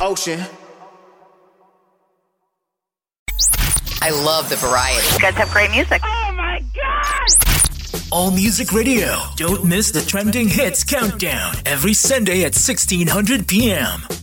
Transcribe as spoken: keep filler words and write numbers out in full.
ocean. I love the variety. You guys have great music. Oh my God! All Music Radio. Don't miss the trending hits countdown every Sunday at sixteen hundred p.m.